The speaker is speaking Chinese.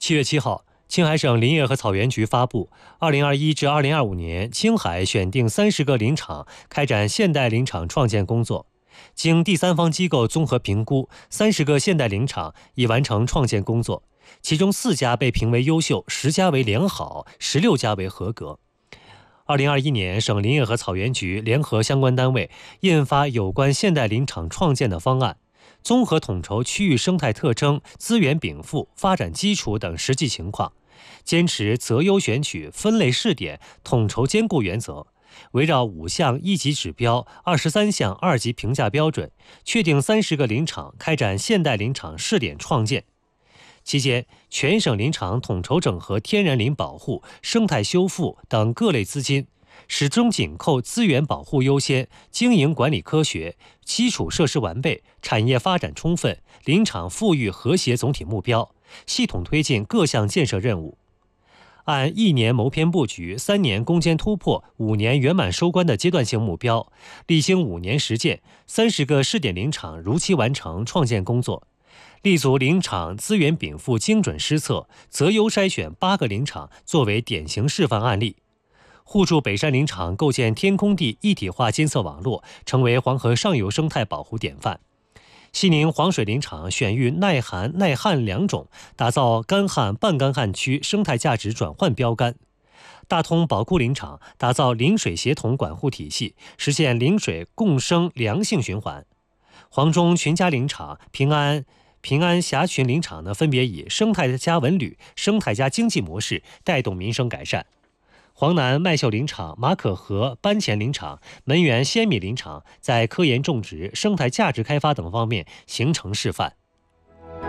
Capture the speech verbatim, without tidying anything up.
七月七号，青海省林业和草原局发布，二零二一至二零二五年，青海选定三十个林场开展现代林场创建工作。经第三方机构综合评估，三十个现代林场已完成创建工作，其中四家被评为优秀，十家为良好，十六家为合格。二零二一年，省林业和草原局联合相关单位印发有关现代林场创建的方案，综合统筹区域生态特征、资源禀赋、发展基础等实际情况，坚持择优选取、分类试点、统筹兼顾原则，围绕五项一级指标、二十三项二级评价标准，确定三十个林场开展现代林场试点创建。期间，全省林场统筹整合天然林保护、生态修复等各类资金，始终紧扣资源保护优先、经营管理科学、基础设施完备、产业发展充分、林场富裕和谐总体目标，系统推进各项建设任务。按一年谋篇布局、三年攻坚突破、五年圆满收官的阶段性目标，历经五年实践，三十个试点林场如期完成创建工作。立足林场资源禀赋精准施策，择优筛选八个林场作为典型示范案例。互助北山林场构建天空地一体化监测网络，成为黄河上游生态保护典范。西宁黄水林场选育耐寒耐旱两种，打造干旱半干旱区生态价值转换标杆。大通宝库林场打造林水协同管护体系，实现林水共生良性循环。黄忠群家林场、平安平安峡群林场呢，分别以生态加文旅、生态加经济模式带动民生改善。黄南麦秀林场、马可河班前林场、门源鲜米林场在科研种植、生态价值开发等方面形成示范。